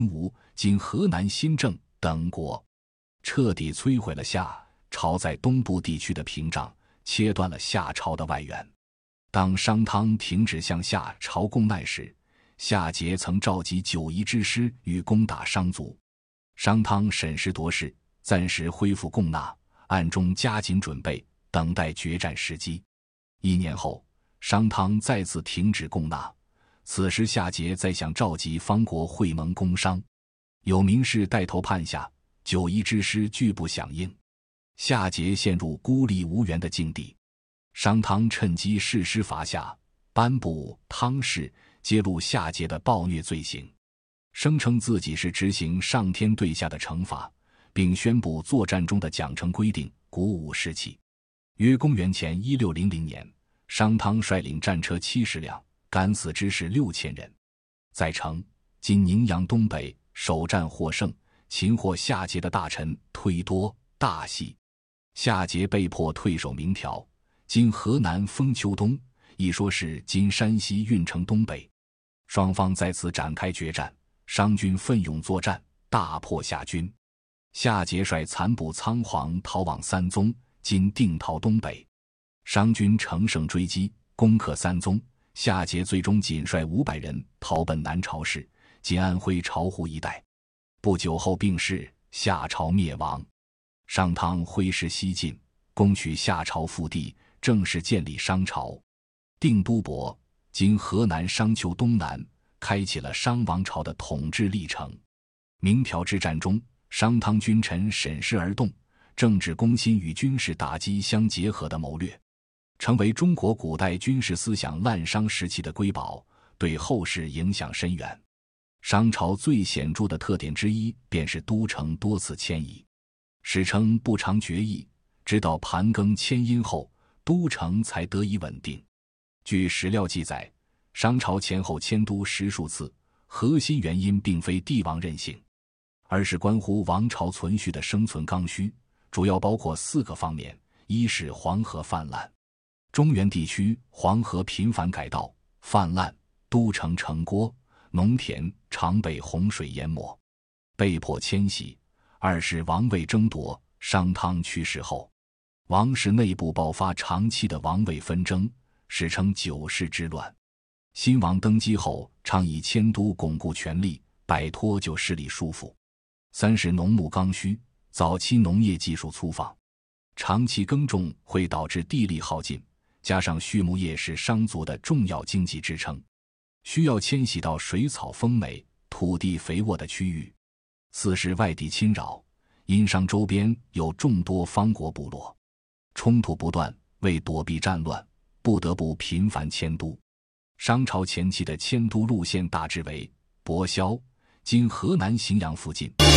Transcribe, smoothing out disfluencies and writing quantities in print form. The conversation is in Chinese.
吴（今河南新郑）等国，彻底摧毁了夏朝在东部地区的屏障，切断了夏朝的外援。当商汤停止向夏朝供难时，夏桀曾召集9夷之师欲攻打商族。商汤审时度势，暂时恢复供纳，暗中加紧准备，等待决战时机。1年后，商汤再次停止供纳，此时夏桀再想召集方国会盟攻商，有名士带头叛夏，9夷之师拒不响应，夏桀陷入孤立无援的境地。商汤趁机誓师伐夏，颁布汤誓，揭露夏桀的暴虐罪行，声称自己是执行上天对下的惩罚，并宣布作战中的奖惩规定，鼓舞士气。约公元前1600年，商汤率领战车70辆，敢死之士6000人，在城（今宁阳东北）首战获胜，擒获夏桀的大臣忒多、大喜。夏桀被迫退守明条（今河南封丘东），一说是今山西运城东北。双方再次展开决战，商军奋勇作战，大破夏军。夏桀率残部仓皇逃往三宗（今定陶东北），商军乘胜追击，攻克三宗。夏桀最终仅率500人逃奔南朝市（今安徽巢湖一带）。不久后病逝，夏朝灭亡。商汤挥师西进，攻取夏朝腹地，正式建立商朝。定都伯（今河南商丘东南）开启了商王朝的统治历程。明条之战中，商汤君臣审时而动，政治攻心与军事打击相结合的谋略，成为中国古代军事思想滥觞时期的瑰宝，对后世影响深远。商朝最显著的特点之一便是都城多次迁移，史称不常决议，直到盘庚迁殷后，都城才得以稳定。据史料记载，商朝前后迁都10数次，核心原因并非帝王任性，而是关乎王朝存续的生存刚需，主要包括4个方面：一是黄河泛滥，中原地区黄河频繁改道泛滥，都城城郭、农田常被洪水淹没，被迫迁徙；二是王位争夺，商汤去世后，王室内部爆发长期的王位纷争，史称9世之乱。新王登基后，常以迁都巩固权力，摆脱旧势力束缚。三是农牧刚需，早期农业技术粗放，长期耕种会导致地力耗尽，加上畜牧业是商族的重要经济支撑，需要迁徙到水草丰美、土地肥沃的区域。四是外地侵扰，殷商周边有众多方国部落，冲突不断，为躲避战乱，不得不频繁迁都。商朝前期的迁都路线大致为亳萧（今河南荥阳附近）、